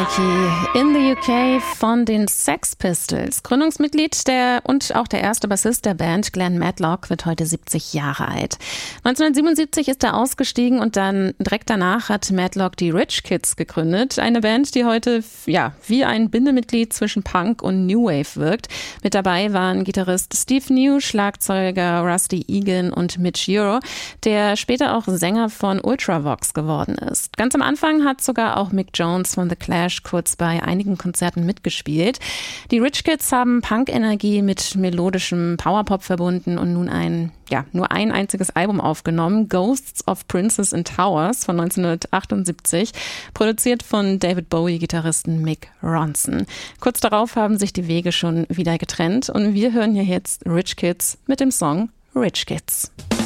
Anarchy in the UK von den Sex Pistols. Gründungsmitglied und auch der erste Bassist der Band, Glenn Matlock, wird heute 70 Jahre alt. 1977 ist er ausgestiegen und dann direkt danach hat Matlock die Rich Kids gegründet. Eine Band, die heute wie ein Bindemitglied zwischen Punk und New Wave wirkt. Mit dabei waren Gitarrist Steve New, Schlagzeuger Rusty Egan und Mitch Ure, der später auch Sänger von Ultravox geworden ist. Ganz am Anfang hat sogar auch Mick Jones von The Clash kurz bei einigen Konzerten mitgespielt. Die Rich Kids haben Punk-Energie mit melodischem Powerpop verbunden und nun nur ein einziges Album aufgenommen, Ghosts of Princes and Towers von 1978, produziert von David Bowie-Gitarristen Mick Ronson. Kurz darauf haben sich die Wege schon wieder getrennt und wir hören hier jetzt Rich Kids mit dem Song Rich Kids.